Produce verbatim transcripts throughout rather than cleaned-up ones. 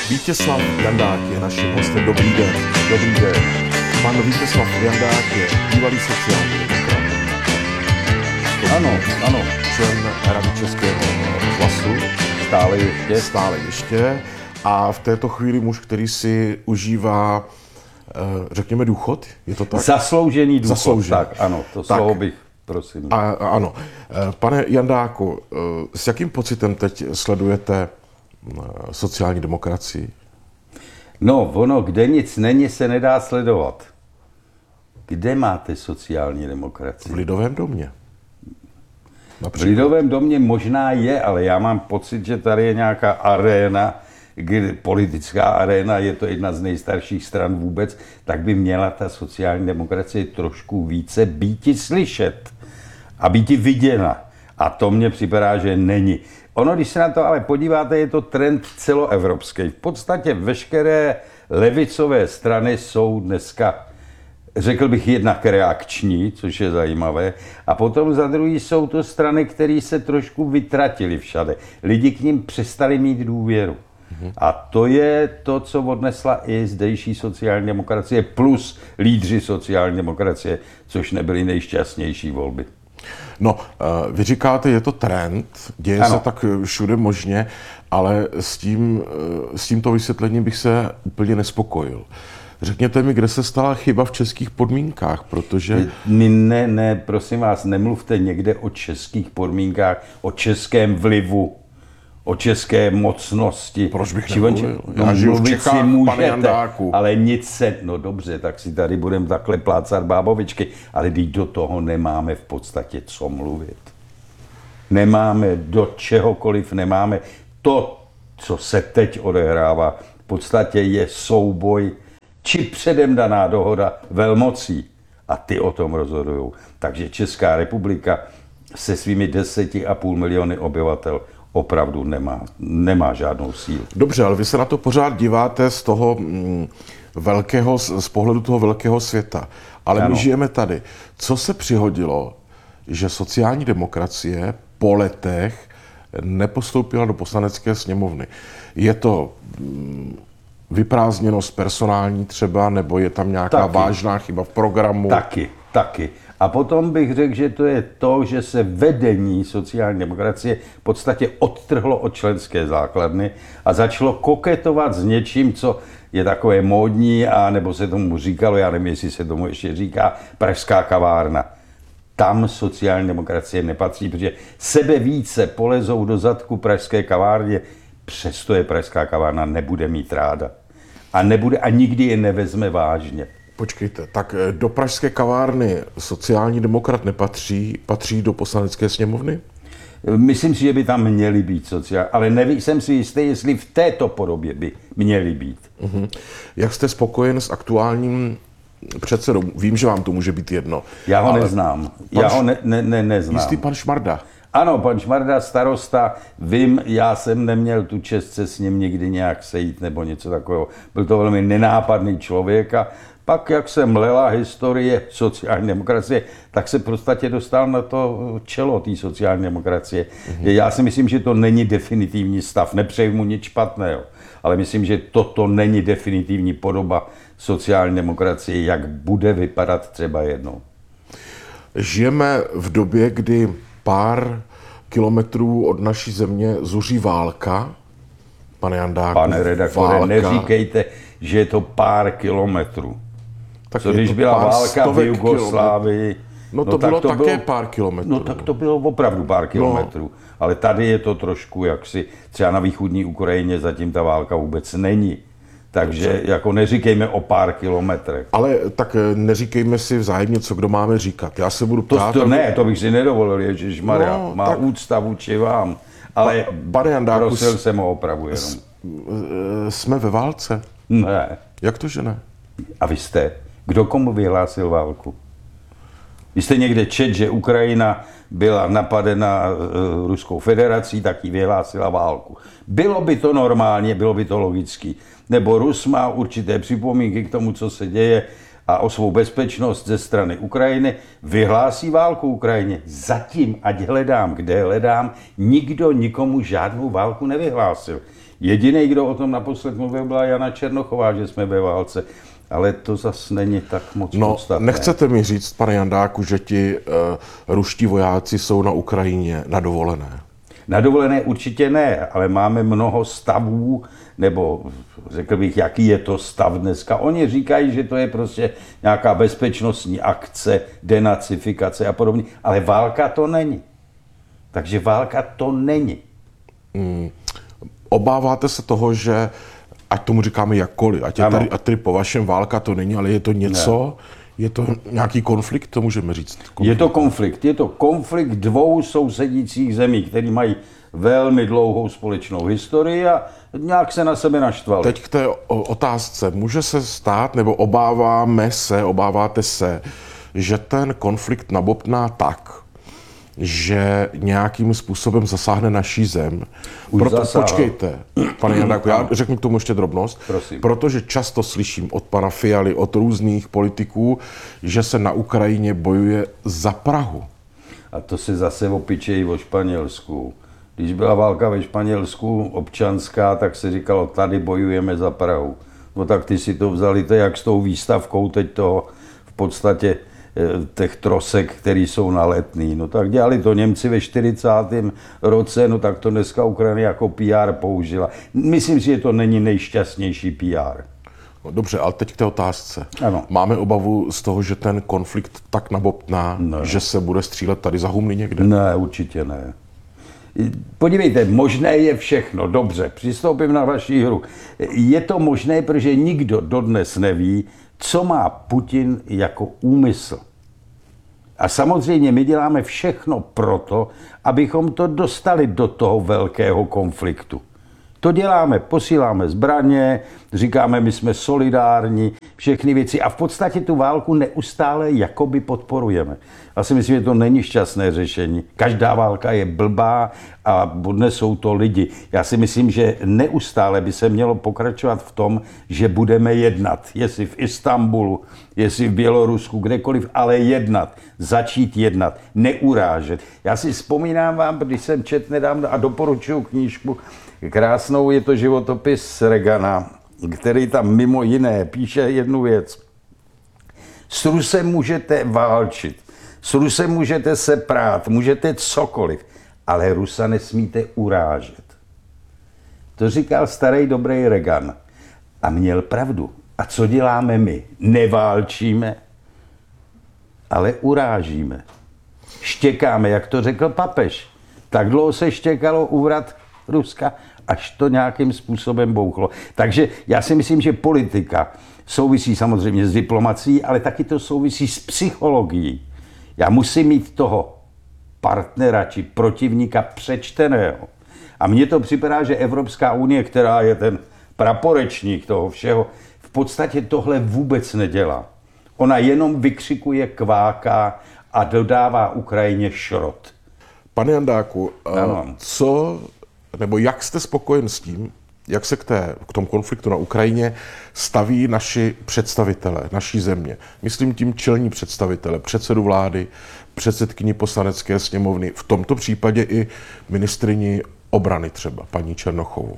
Vítězslav Jandák je naším hostem. Dobrý den. Dobrý den. Pan Vítězslav Jandák je bývalý sociální demokrat. Ano, ano. Člen Rady Českého rozhlasu. Stále ještě. Stále ještě. A v této chvíli muž, který si užívá, řekněme, důchod? Je to tak? Zasloužený důchod. Zasloužený. Tak, ano, to tak. Slovo bych, prosím. A, ano. Pane Jandáku, s jakým pocitem teď sledujete sociální demokracii? No, ono, kde nic není, se nedá sledovat. Kde máte sociální demokracii? V Lidovém domě. Například. V Lidovém domě možná je, ale já mám pocit, že tady je nějaká aréna, kdy, politická aréna, je to jedna z nejstarších stran vůbec, tak by měla ta sociální demokracie trošku více býti slyšet a býti viděna. A to mně připadá, že není. Ono, když se na to ale podíváte, je to trend celoevropský. V podstatě veškeré levicové strany jsou dneska, řekl bych, jednak reakční, což je zajímavé, a potom za druhý jsou to strany, které se trošku vytratily všade. Lidi k nim přestali mít důvěru. A to je to, co odnesla i zdejší sociální demokracie plus lídři sociální demokracie, což nebyly nejšťastnější volby. No, vy říkáte, je to trend, děje ano. se tak všude možně, ale s tím, s tímto vysvětlením bych se úplně nespokojil. Řekněte mi, kde se stala chyba v českých podmínkách, protože... Ne, ne, prosím vás, nemluvte někde o českých podmínkách, o českém vlivu, o české mocnosti. Proč bych nemluvil? No, Já žiju v Čechách, si můžete, pane Jandáku. Ale nic se... No dobře, tak si tady budeme takhle plácat bábovičky, ale když do toho nemáme v podstatě co mluvit. Nemáme do čehokoliv, nemáme. To, co se teď odehrává, v podstatě je souboj či předem daná dohoda velmocí. A ty o tom rozhodují. Takže Česká republika se svými deseti a půl miliony obyvatel opravdu nemá, nemá žádnou sílu. Dobře, ale vy se na to pořád díváte z toho mm, velkého, z pohledu toho velkého světa. Ale ano. My žijeme tady. Co se přihodilo, že sociální demokracie po letech nepostoupila do poslanecké sněmovny? Je to mm, vyprázdněnost personální třeba, nebo je tam nějaká taky. vážná chyba v programu? Taky, taky. A potom bych řekl, že to je to, že se vedení sociální demokracie v podstatě odtrhlo od členské základny a začalo koketovat s něčím, co je takové módní, a nebo se tomu říkalo, já nevím, jestli se tomu ještě říká, pražská kavárna. Tam sociální demokracie nepatří, protože sebe více polezou do zadku pražské kavárně, přesto je pražská kavárna nebude mít ráda. A nebude a nikdy je nevezme vážně. Počkejte, tak do pražské kavárny sociální demokrat nepatří, patří do poslanecké sněmovny? Myslím si, že by tam měli být sociální, ale nevím, jsem si jistý, jestli v této podobě by měli být. Uh-huh. Jak jste spokojen s aktuálním předsedou? Vím, že vám to může být jedno. Já ho neznám. Já ho ne, ne, ne, neznám. Jistý pan Šmarda. Ano, pan Šmarda, starosta, vím, já jsem neměl tu čest se s ním nikdy nějak sejít nebo něco takového. Byl to velmi nenápadný člověk a pak, jak se mlela historie sociální demokracie, tak se v podstatě dostal na to čelo té sociální demokracie. Mm-hmm. Já si myslím, že to není definitivní stav, nepřeji mu nic špatného, ale myslím, že toto není definitivní podoba sociální demokracie, jak bude vypadat třeba jednou. Žijeme v době, kdy pár kilometrů od naší země zuří válka. Pane Jandáku, Pane redaktore, válka. Neříkejte, že je to pár kilometrů. Tak co když byla válka v Jugoslávii? No to no, bylo to také bylo, pár kilometrů. No tak to bylo opravdu pár kilometrů. No. Ale tady je to trošku jaksi, třeba na východní Ukrajině zatím ta válka vůbec není. Takže jako neříkejme o pár kilometrech. Ale tak neříkejme si vzájemně, co kdo máme říkat. Já se budu ptát... To, to ne, to bych si nedovolil, ježišmarja. No, má tak... úcta vůči vám. Ale pane Jandáku, prosil jsem o opravu jenom. Jsme ve válce? Ne. Jak to, že ne? A vy jste? Kdo komu vyhlásil válku? Vy jste někde čet, že Ukrajina byla napadena uh, Ruskou federací, tak jí vyhlásila válku. Bylo by to normálně, bylo by to logický. Nebo Rus má určité připomínky k tomu, co se děje a o svou bezpečnost ze strany Ukrajiny, vyhlásí válku Ukrajině. Zatím, ať hledám, kde hledám, nikdo nikomu žádnou válku nevyhlásil. Jediný, kdo o tom naposled mluvil, byla Jana Černochová, že jsme ve válce. Ale to zase není tak moc no, podstatné. Nechcete mi říct, pane Jandáku, že ti uh, ruští vojáci jsou na Ukrajině na dovolené? Na dovolené určitě ne, ale máme mnoho stavů, nebo řekl bych, jaký je to stav dneska. Oni říkají, že to je prostě nějaká bezpečnostní akce, denacifikace a podobně, ale válka to není. Takže válka to není. Hmm. Obáváte se toho, že ať tomu říkáme jakkoliv, ať je tady, ať tady po vašem válka to není, ale je to něco, ne. Je to nějaký konflikt, to můžeme říct? Konflikt. Je to konflikt. Je to konflikt dvou sousedících zemí, které mají velmi dlouhou společnou historii a nějak se na sebe naštvali. Teď k té otázce. Může se stát, nebo obáváme se, obáváte se, že ten konflikt nabobtná tak, že nějakým způsobem zasáhne naší zem. Proto, počkejte, pane Jandáku, já řeknu k tomu ještě drobnost, Prosím. Protože často slyším od pana Fialy, od různých politiků, že se na Ukrajině bojuje za Prahu. A to se zase opičejí o Španělsku. Když byla válka ve Španělsku občanská, tak se říkalo, tady bojujeme za Prahu. No tak ty si to vzali, to jak s tou výstavkou teď toho v podstatě těch trosek, které jsou na Letný. No tak dělali to Němci ve čtyřicátém roce, no tak to dneska Ukrajina jako P R použila. Myslím si, že to není nejšťastnější P R. No dobře, ale teď k té otázce. Ano. Máme obavu z toho, že ten konflikt tak nabobtná, ne. že se bude střílet tady za Humny někde? Ne, určitě ne. Podívejte, možné je všechno. Dobře, přistoupím na vaši hru. Je to možné, protože nikdo dodnes neví, co má Putin jako úmysl. A samozřejmě my děláme všechno proto, abychom to dostali do toho velkého konfliktu. To děláme, posíláme zbraně, říkáme, my jsme solidární, všechny věci a v podstatě tu válku neustále jakoby podporujeme. Já si myslím, že to není šťastné řešení. Každá válka je blbá a dnes jsou to lidi. Já si myslím, že neustále by se mělo pokračovat v tom, že budeme jednat. Jestli v Istanbulu, jestli v Bělorusku, kdekoliv, ale jednat. Začít jednat, neurážet. Já si vzpomínám vám, když jsem četl nedávno a doporučuji knížku, krásnou, je to životopis Reagana, který tam mimo jiné píše jednu věc. S Rusem můžete válčit, s Rusem můžete se prát, můžete cokoliv, ale Rusa nesmíte urážet. To říkal starý dobrý Reagan a měl pravdu. A co děláme my? Neválčíme, ale urážíme. Štěkáme, jak to řekl papež. Tak dlouho se štěkalo u vrat Ruska, až to nějakým způsobem bouchlo. Takže já si myslím, že politika souvisí samozřejmě s diplomacií, ale taky to souvisí s psychologií. Já musím mít toho partnera či protivníka přečteného. A mně to připadá, že Evropská unie, která je ten praporečník toho všeho, v podstatě tohle vůbec nedělá. Ona jenom vykřikuje, kváká a dodává Ukrajině šrot. Pane Jandáku, ano. co, nebo jak jste spokojen s tím, jak se k, té, k tomu konfliktu na Ukrajině staví naši představitelé, naší země? Myslím tím čelní představitele, předsedu vlády, předsedkyni poslanecké sněmovny, v tomto případě i ministryni obrany třeba, paní Černochovou.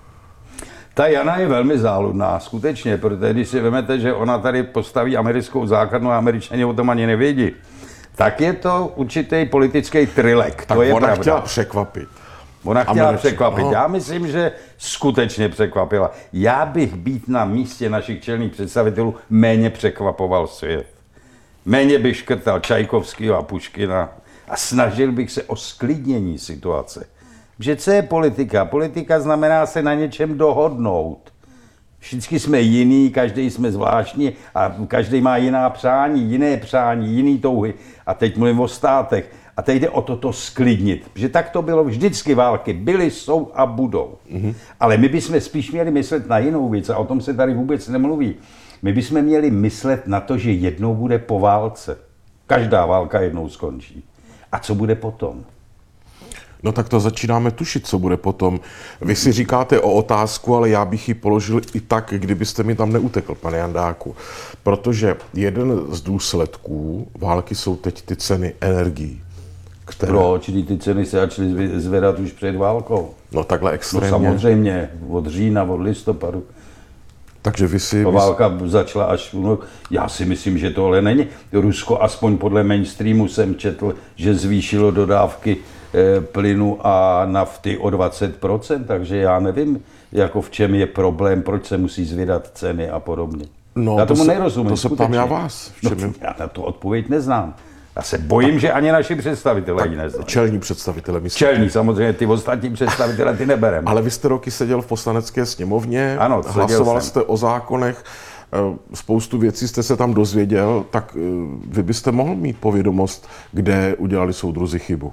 Ta Jana je velmi záludná, skutečně, protože když si vezmete, že ona tady postaví americkou základnu a Američané o tom ani nevědí, tak je to určitý politický trilek. Tak to je ona pravda. chtěla překvapit. Ona chtěla Američan. překvapit. Aha. Já myslím, že skutečně překvapila. Já bych být na místě našich čelných představitelů méně překvapoval svět. Méně bych škrtal Čajkovskýho a Puškina a snažil bych se o sklidnění situace. Že co je politika? Politika znamená se na něčem dohodnout. Všichni jsme jiný, každý jsme zvláštní a každý má jiná přání, jiné přání, jiný touhy. A teď mluvím o státech. A teď jde o toto sklidnit. Že tak to bylo vždycky války. Byly, jsou a budou. Mm-hmm. Ale my bychom spíš měli myslet na jinou věc a o tom se tady vůbec nemluví. My bychom měli myslet na to, že jednou bude po válce. Každá válka jednou skončí. A co bude potom? No tak to začínáme tušit, co bude potom. Vy si říkáte o otázku, ale já bych ji položil i tak, kdybyste mi tam neutekl, pane Jandáku. Protože jeden z důsledků války jsou teď ty ceny energií. Které? Proč? Ty ceny se začaly zvedat už před válkou. No takhle extrémně. No samozřejmě, od října, od listopadu. Takže vy si... Ta válka začala až... No, já si myslím, že tohle není. Rusko, aspoň podle mainstreamu jsem četl, že zvýšilo dodávky e, plynu a nafty o dvacet procent, takže já nevím, jako v čem je problém, proč se musí zvedat ceny a podobně. No, já tomu to se, nerozumím. To se ptám já vás. V čem no, já na to odpověď neznám. Já se bojím, že ani naši představitelé ji neznají. Čelní představitelé, myslím. Čelní, samozřejmě, ty ostatní představitelé ty nebereme. Ale vy jste roky seděl v poslanecké sněmovně, ano, hlasoval jsem. jste o zákonech, spoustu věcí jste se tam dozvěděl, tak vy byste mohl mít povědomost, kde udělali soudruzi chybu.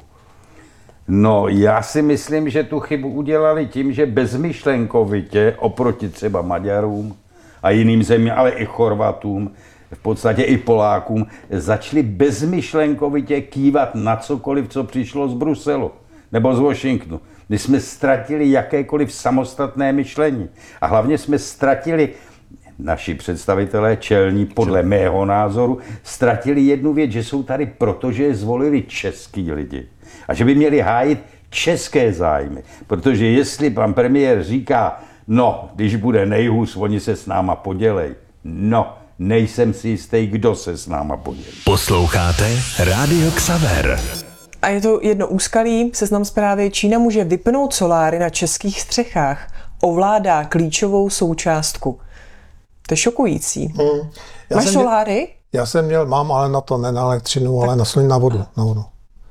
No, já si myslím, že tu chybu udělali tím, že bezmyšlenkovitě oproti třeba Maďarům a jiným zemím, ale i Chorvatům, v podstatě i Polákům, začali bezmyšlenkovitě kývat na cokoliv, co přišlo z Bruselu nebo z Washingtonu. My jsme ztratili jakékoliv samostatné myšlení. A hlavně jsme ztratili, naši představitelé čelní, podle mého názoru, ztratili jednu věc, že jsou tady proto, že je zvolili český lidi. A že by měli hájit české zájmy. Protože jestli pan premiér říká, no, když bude nejhůř, oni se s náma podělej. No, nejsem si jistý, kdo se s náma podělí. Posloucháte Rádio Xaver. A je to jedno úskalí, seznam zprávy. Čína může vypnout soláry na českých střechách. Ovládá klíčovou součástku. To je šokující. Hmm. Máš soláry? Měl, já jsem měl, mám, ale na to, ne na elektřinu, tak. ale na, na vodu. Na vodu.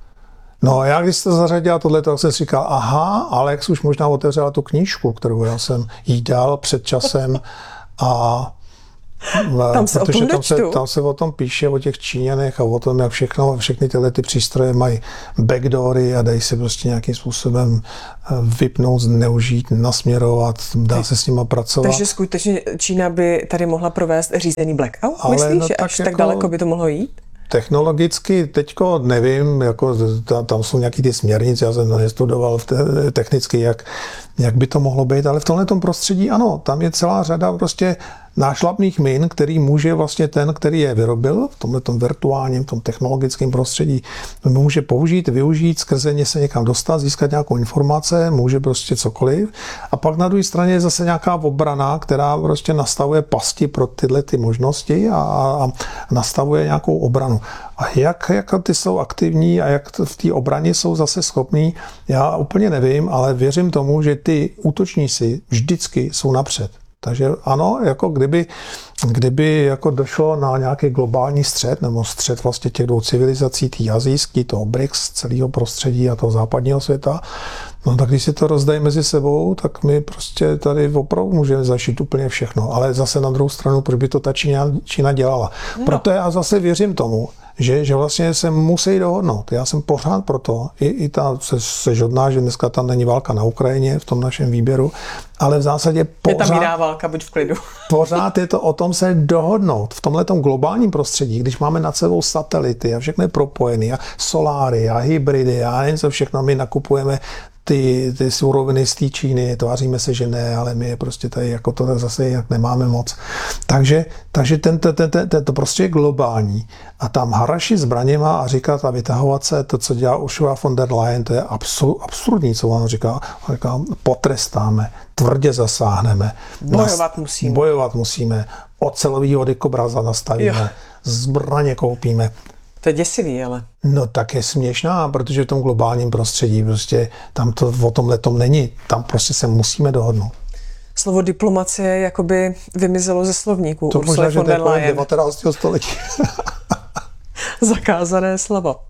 No já když jste zařadila tohle, tak jsem si říkal, aha, Alex už možná otevřela tu knížku, kterou já jsem jí dal před časem a tam se, protože o tom tam, se, tam se o tom píše, o těch Číňanech a o tom, jak všechno, všechny tyhle ty přístroje mají backdoory a dají se prostě nějakým způsobem vypnout, zneužít, nasměrovat, dá se s nima pracovat. Takže skutečně Čína by tady mohla provést řízený blackout? Ale myslíš, no, že až tak, jako, tak daleko by to mohlo jít? Technologicky teďko nevím, jako tam jsou nějaký ty směrnice, já jsem to nestudoval technicky, jak, jak by to mohlo být, ale v tomhletom prostředí ano, tam je celá řada prostě nášlapných min, který může vlastně ten, který je vyrobil v tomhletom virtuálním, v tom technologickém prostředí, může použít, využít, skrze ně se někam dostat, získat nějakou informace, může prostě cokoliv. A pak na druhé straně je zase nějaká obrana, která prostě nastavuje pasti pro tyhle ty možnosti a, a nastavuje nějakou obranu. A jak, jak ty jsou aktivní a jak v té obraně jsou zase schopní, já úplně nevím, ale věřím tomu, že ty útočníci vždycky jsou napřed. Takže ano, jako kdyby, kdyby jako došlo na nějaký globální střet, nebo střet vlastně těch dvou civilizací, tý asijský, toho B R I C S, celého prostředí a toho západního světa, no tak když si to rozdají mezi sebou, tak my prostě tady opravdu můžeme zašít úplně všechno. Ale zase na druhou stranu, proč by to ta Čína, Čína dělala? No. Proto já zase věřím tomu, že, že vlastně se musí dohodnout. Já jsem pořád proto, i, i ta se, se žodná, že dneska tam není válka na Ukrajině v tom našem výběru, ale v zásadě pořád... Je tam jiná válka, buď v klidu. Pořád je to o tom se dohodnout. V tomhletom globálním prostředí, když máme nad sebou satelity a všechno je propojené, a soláry a hybridy a něco všechno, my nakupujeme ty, ty suroviny z té Číny, tváříme se, že ne, ale my je prostě tady jako to zase jak nemáme moc. Takže, takže ten, ten, ten, ten, to prostě je globální. A tam haraši zbraněma a říkat a vytahovat se, to, co dělá Ursula von der Leyen, to je absurdní, co on říká. On říká, potrestáme, tvrdě zasáhneme. Bojovat musíme. Bojovat musíme. Ocelovýho dykobraza nastavíme. Jo. Zbraně koupíme. To je děsivý, ale. No tak je směšná, protože v tom globálním prostředí prostě tam to o tomhletom není. Tam prostě se musíme dohodnout. Slovo diplomacie jakoby vymizelo ze slovníků. To možná, že to je devatenáctého století. Zakázané slovo.